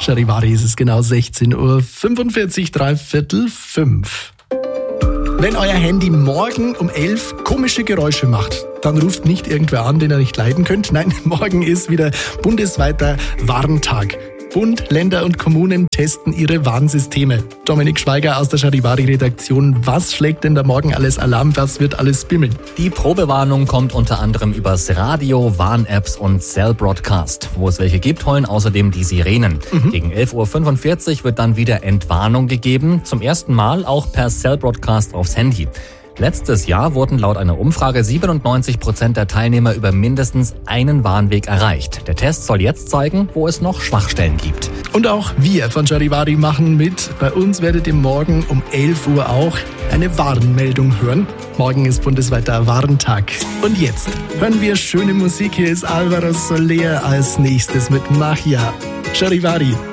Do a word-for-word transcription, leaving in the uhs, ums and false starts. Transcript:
Charivari ist es genau sechzehn Uhr fünfundvierzig, dreiviertel fünf. Wenn euer Handy morgen um elf komische Geräusche macht, dann ruft nicht irgendwer an, den ihr nicht leiden könnt. Nein, morgen ist wieder bundesweiter Warntag. Bund, Länder und Kommunen testen ihre Warnsysteme. Dominik Schweiger aus der Charivari-Redaktion. Was schlägt denn da morgen alles Alarm? Was wird alles bimmeln? Die Probewarnung kommt unter anderem übers Radio, Warn-Apps und Cell Broadcast. Wo es welche gibt, heulen außerdem die Sirenen. Mhm. Gegen elf Uhr fünfundvierzig wird dann wieder Entwarnung gegeben. Zum ersten Mal auch per Cell Broadcast aufs Handy. Letztes Jahr wurden laut einer Umfrage siebenundneunzig Prozent der Teilnehmer über mindestens einen Warnweg erreicht. Der Test soll jetzt zeigen, wo es noch Schwachstellen gibt. Und auch wir von Charivari machen mit. Bei uns werdet ihr morgen um elf Uhr auch eine Warnmeldung hören. Morgen ist bundesweiter Warntag. Und jetzt hören wir schöne Musik. Hier ist Alvaro Soler als nächstes mit Magia. Charivari.